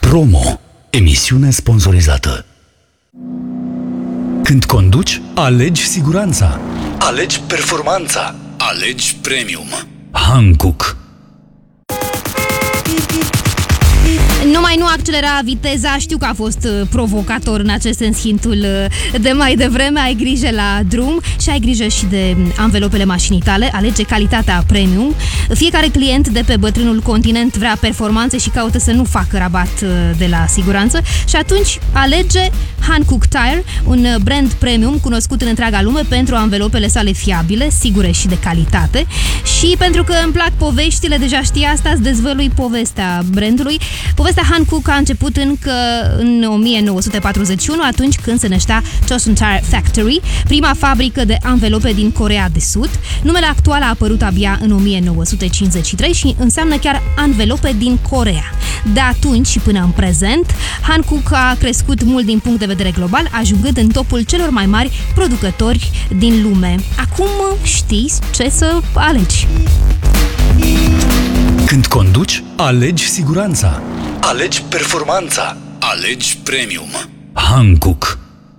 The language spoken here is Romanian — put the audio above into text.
Promo. Emisiune sponsorizată. Când conduci, alegi siguranța. Alegi performanța. Alegi premium. Hankook. Numai nu accelera viteza, știu că a fost provocator în acest sens hintul de mai devreme. Ai grijă la drum și ai grijă și de anvelopele mașinii tale. Alege calitatea premium. Fiecare client de pe bătrânul continent vrea performanțe și caută să nu facă rabat de la siguranță și atunci alege Hankook Tire, un brand premium cunoscut în întreaga lume pentru anvelopele sale fiabile, sigure și de calitate. Și pentru că îmi plac poveștile, deja știi asta, îți dezvălui povestea brandului. Povestea Hankook a început încă în 1941, atunci când se năștea Chosun Tire Factory, prima fabrică de anvelope din Coreea de Sud. Numele actual a apărut abia în 1953 și înseamnă chiar anvelope din Coreea. De atunci și până în prezent, Hankook a crescut mult din punct de vedere global, ajungând în topul celor mai mari producători din lume. Acum știi ce să alegi. Când conduci, alegi siguranța. Alegi performanța. Alegi premium. Hankook.